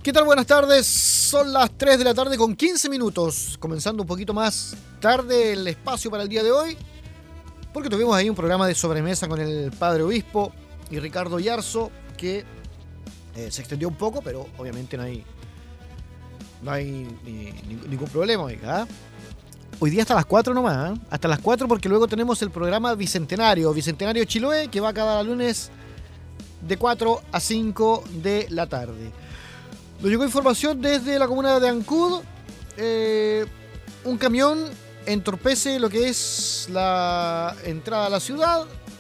¿Qué tal? Buenas tardes. Son las 3 de la tarde con 15 minutos. Comenzando un poquito más tarde el espacio para el día de hoy. Porque tuvimos ahí un programa de sobremesa con el padre obispo y Ricardo Yarzo que se extendió un poco, pero obviamente no hay ningún problema. Oiga, ¿eh? Hoy día hasta las 4 nomás. ¿Eh? Hasta las 4 porque luego tenemos el programa Bicentenario Chiloé, que va cada lunes de 4 a 5 de la tarde. Nos llegó información desde la comuna de Ancud. Un camión entorpece lo que es la entrada a la ciudad.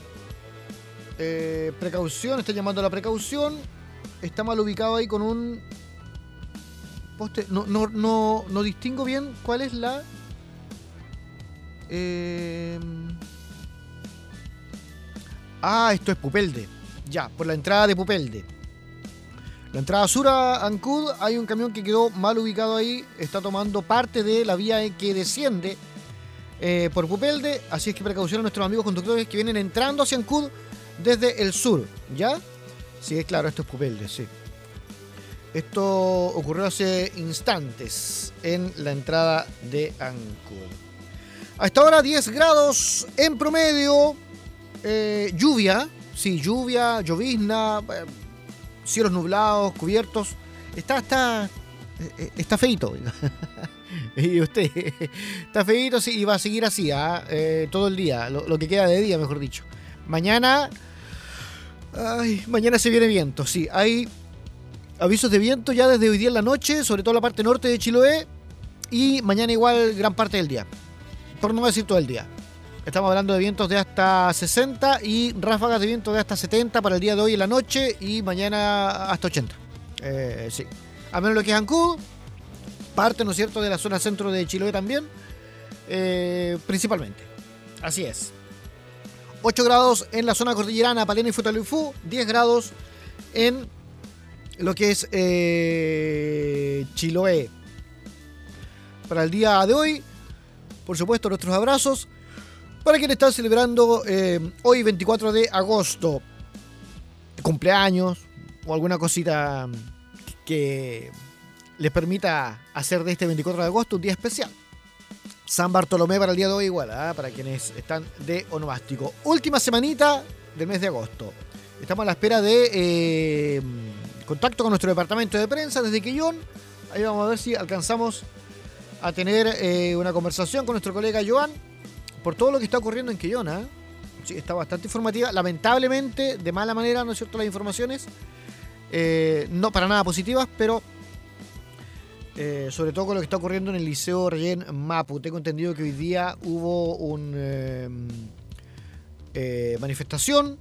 Precaución, está llamando a la precaución. Está mal ubicado ahí con un poste. No distingo bien cuál es la... esto es Pupelde. Ya, por la entrada de Pupelde. La entrada sur a Ancud, hay un camión que quedó mal ubicado ahí, está tomando parte de la vía que desciende por Pupelde, así es que precaución a nuestros amigos conductores que vienen entrando hacia Ancud desde el sur, ¿ya? Sí, claro, esto es Pupelde, sí. Esto ocurrió hace instantes en la entrada de Ancud. A esta hora 10 grados en promedio, lluvia, llovizna, cielos nublados, cubiertos. Está feito. Y usted está feito, sí, y va a seguir así, todo el día, lo que queda de día, mejor dicho. Mañana se viene viento, sí. Hay avisos de viento ya desde hoy día en la noche, sobre todo la parte norte de Chiloé, y mañana igual gran parte del día, por no decir todo el día. Estamos hablando de vientos de hasta 60 y ráfagas de viento de hasta 70 para el día de hoy en la noche y mañana hasta 80. Sí. A menos lo que es Ancud, parte, ¿no es cierto?, de la zona centro de Chiloé también, principalmente. Así es. 8 grados en la zona cordillerana, Palena y Futaleufú, 10 grados en lo que es Chiloé. Para el día de hoy, por supuesto, nuestros abrazos para quienes están celebrando hoy 24 de agosto, cumpleaños o alguna cosita que les permita hacer de este 24 de agosto un día especial. San Bartolomé para el día de hoy igual, para quienes están de onomástico. Última semanita del mes de agosto. Estamos a la espera de contacto con nuestro departamento de prensa desde Quillón. Ahí vamos a ver si alcanzamos a tener una conversación con nuestro colega Joan por todo lo que está ocurriendo en Quillón. Sí, está bastante informativa. Lamentablemente, de mala manera, ¿no es cierto?, las informaciones. No para nada positivas, pero sobre todo con lo que está ocurriendo en el Liceo Reyén Mapu. Tengo entendido que hoy día hubo una manifestación